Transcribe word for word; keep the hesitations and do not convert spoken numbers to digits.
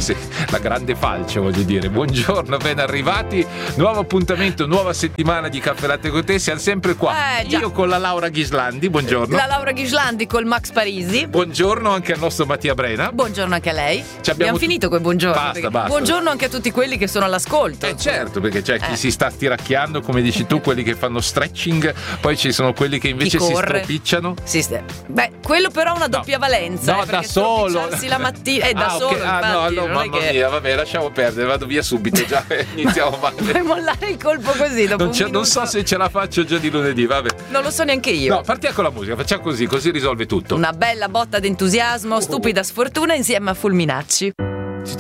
sì, la grande falce, voglio dire. Buongiorno, ben arrivati. Nuovo appuntamento, nuova settimana di Caffè Latte con te. Siamo sempre qua. Eh, Io con la Laura Ghislandi, buongiorno. La Laura Ghislandi col Max Parisi. Buongiorno anche al nostro Mattia Brena. Buongiorno anche a lei. Ci abbiamo abbiamo tu- finito quel buongiorno. Basta, basta. Buongiorno anche a tutti quelli che sono all'ascolto. Eh certo, perché c'è chi Eh. si sta stiracchiando, come dici tu, quelli che fanno stretching, poi ci sono quelli che invece Chi si corre. stropicciano. Sì, sì. Beh, quello però ha una No. doppia valenza. No, eh, da perché solo. stropicciarsi la mattina. Eh, da Ah, ok. solo, Ah, no, infatti, no, non è mamma che... mia, vabbè, lasciamo perdere, vado via subito, già iniziamo male. Puoi mollare il colpo così dopo Non, un c'è- non minuto? so se ce la faccio già di lunedì, vabbè. Non lo so neanche io. No, partiamo con la musica, facciamo così, così risolve tutto. Una bella botta d'entusiasmo, stupida sfortuna insieme a Fulminacci.